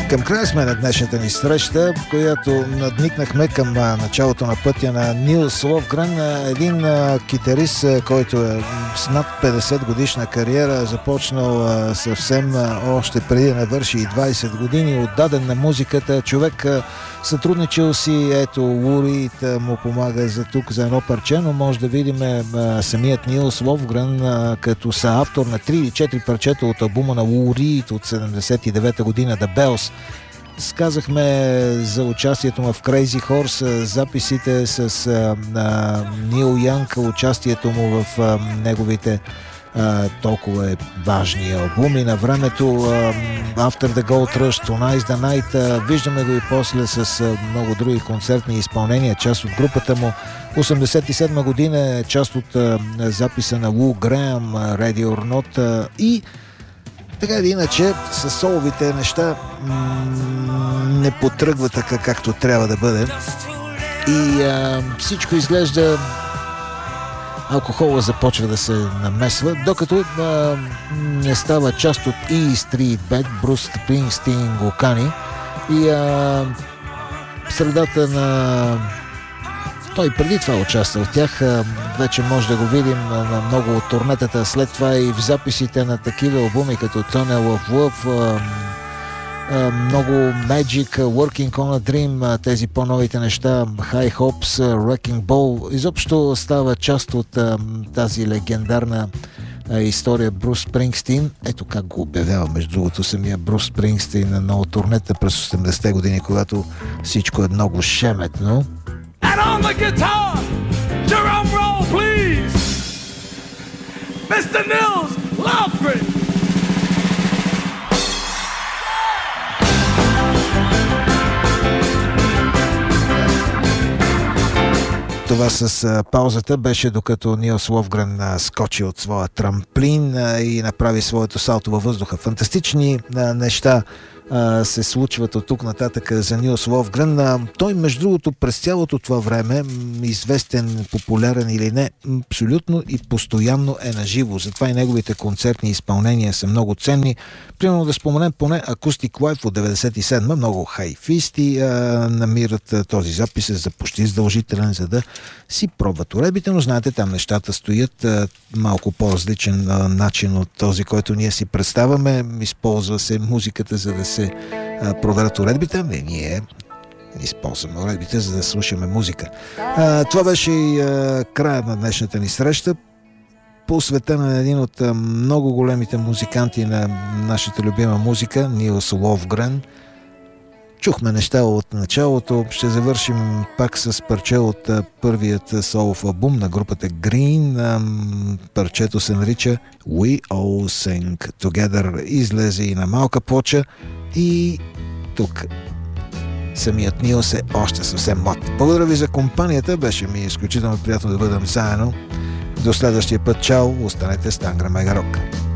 Към края сме на днешната ни среща, в която надникнахме към началото на пътя на Нилс Ловгрен, един китарист, който е с над 50 годишна кариера, започнал съвсем още преди да навърши и 20 години, отдаден на музиката, човек сътрудничил си, ето Лу Рийд му помага за тук, за едно парче, но може да видим самият Нилс Ловгрен като съавтор на 3 или 4 парчета от албума на Лу Рийд от 79-та година The Bells. Сказахме за участието му в Crazy Horse, записите с Нил Янг, участието му в неговите толкова важни албуми на времето, After the Gold Rush, Tonight's the Night. Виждаме го и после с много други концертни изпълнения, част от групата му. 87 година е част от записа на Лу Греъм, Ready or Not, и така или иначе с соловите неща не потръгва така, както трябва да бъде, и всичко изглежда, алкохола започва да се намесва, докато не става част от E Street Band, Брус Спрингстин го кани, и в средата на... Той преди това участва в тях, вече може да го видим на много от турнетата, след това и в записите на такива албуми като Tunnel of Love, много Magic, Working on a Dream, тези по-новите неща, High Hopes, Wrecking Ball, изобщо става част от тази легендарна история Брус Спрингстин. Ето как го обявява, между другото, самия Брус Спрингстин на много турнета през 80-те години, когато всичко е много шеметно. And on the guitar, drum roll please, Mr. Nils Lofgren. Това с паузата беше докато Нилс Ловгрен скочи от своя трамплин и направи своето салто във въздуха. Фантастични неща се случват от тук нататък за Нилс Ловгрен. Той, между другото, през цялото това време, известен, популярен или не, абсолютно и постоянно е наживо. Затова и неговите концертни изпълнения са много ценни. Примерно да споменем поне Acoustic Live от 97-ма. Много хайфисти намират този запис за почти задължителен, за да си пробват уредбите, но знаете, там нещата стоят малко по-различен начин от този, който ние си представяме. Използва се музиката, за да се проверят уредбите. Ние използваме уредбите, за да слушаме музика. Това беше и края на днешната ни среща, посветена на един от много големите музиканти на нашата любима музика, Нилс Ловгрен. Чухме неща от началото. Ще завършим пак с парче от първият солов албум на групата Green. Парчето се нарича We All Sing Together. Излезе и на малка плоча, и тук самият Нилс е още съвсем млад. Благодаря ви за компанията. Беше ми изключително приятно да бъдем заедно. До следващия път. Чао! Останете с Тангра Мега Рок.